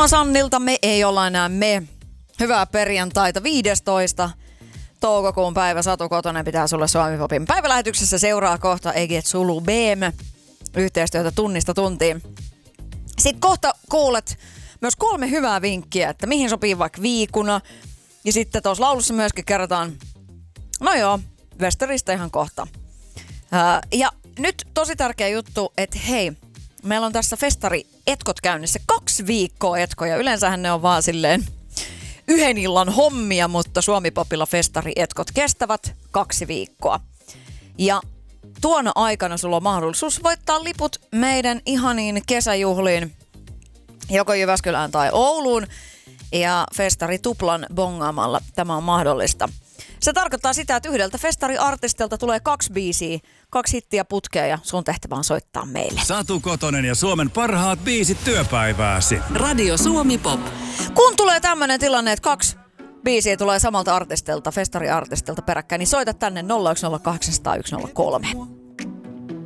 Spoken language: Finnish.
Oma Sannilta me ei olla enää me. Hyvää perjantaita 15. toukokuun päivä. Satu Kotonen pitää sulle Suomi Popin päivälähetyksessä. Seuraa kohta Eget Sulu BM. Yhteistyötä tunnista tuntiin. Sitten kohta kuulet myös 3 hyvää vinkkiä, että mihin sopii vaikka viikuna. Ja sitten tuossa laulussa myöskin kerrotaan, no joo, Westeristä ihan kohta. Ja nyt tosi tärkeä juttu, että hei, meillä on tässä festari-etkot käynnissä 2 viikkoa etkoja. Yleensähän ne on vaan silleen yhden illan hommia, mutta Suomi Popilla festari-etkot kestävät 2 viikkoa. Ja tuona aikana sulla on mahdollisuus voittaa liput meidän ihaniin kesäjuhliin, joko Jyväskylään tai Ouluun. Ja festari tuplan bongaamalla tämä on mahdollista. Se tarkoittaa sitä, että yhdeltä festariartistilta tulee 2 biisiä, 2 hittiä putkea ja sun tehtävä on soittaa meille. Satu Kotonen ja Suomen parhaat biisit työpäivääsi. Radio Suomi Pop. Kun tulee tämmönen tilanne, että 2 biisiä tulee samalta artistilta, festariartistilta peräkkäin, niin soita tänne 010800103.